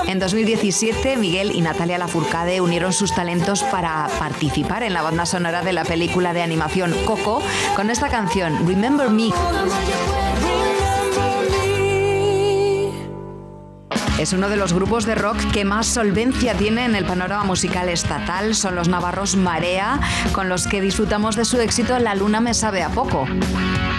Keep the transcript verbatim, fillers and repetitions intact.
En dos mil diecisiete, Miguel y Natalia Lafourcade unieron sus talentos para participar en la banda sonora de la película de animación Coco con esta canción, Remember Me. Es uno de los grupos de rock que más solvencia tiene en el panorama musical estatal. Son los navarros Marea, con los que disfrutamos de su éxito La luna me sabe a poco.